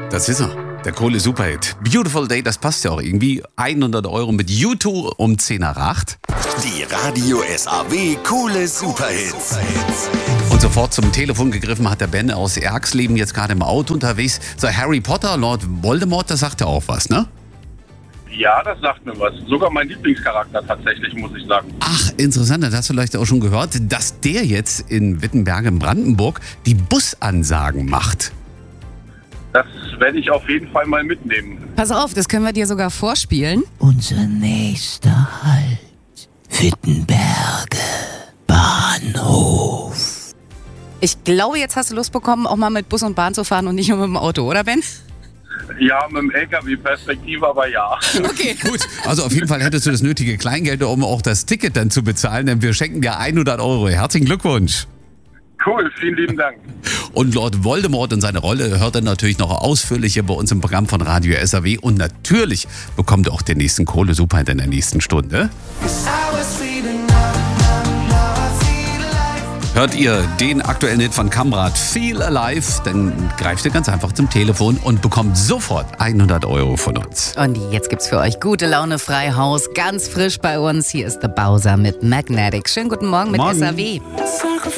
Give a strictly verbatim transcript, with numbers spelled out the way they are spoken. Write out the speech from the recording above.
Das ist er. Der Kohle-Superhit. Beautiful Day, das passt ja auch irgendwie. hundert Euro mit U zwei um zehn nach acht. Die Radio S A W Kohle-Superhits. Und sofort zum Telefon gegriffen hat der Ben aus Erxleben, jetzt gerade im Auto unterwegs. So, Harry Potter, Lord Voldemort, das sagt ja auch was, ne? Ja, das sagt mir was. Sogar mein Lieblingscharakter tatsächlich, muss ich sagen. Ach, interessant, das hast du vielleicht auch schon gehört, dass der jetzt in Wittenberge in Brandenburg die Busansagen macht. Das werde ich auf jeden Fall mal mitnehmen. Pass auf, das können wir dir sogar vorspielen. Unser nächster Halt, Wittenberge, Bahnhof. Ich glaube, jetzt hast du Lust bekommen, auch mal mit Bus und Bahn zu fahren und nicht nur mit dem Auto, oder Ben? Ja, mit dem L K W-Perspektive, aber ja. Okay. Gut, also auf jeden Fall hättest du das nötige Kleingeld, um auch das Ticket dann zu bezahlen, denn wir schenken dir hundert Euro. Herzlichen Glückwunsch. Cool, vielen lieben Dank. Und Lord Voldemort und seine Rolle hört er natürlich noch ausführlicher bei uns im Programm von Radio S A W. Und natürlich bekommt er auch den nächsten Kohle-Superhit in der nächsten Stunde. Hört ihr den aktuellen Hit von Kamrat Feel Alive, dann greift ihr ganz einfach zum Telefon und bekommt sofort hundert Euro von uns. Und jetzt gibt's für euch gute Laune frei Haus, ganz frisch bei uns. Hier ist der Bowser mit Magnetic. Schönen guten Morgen mit Morgen. S A W.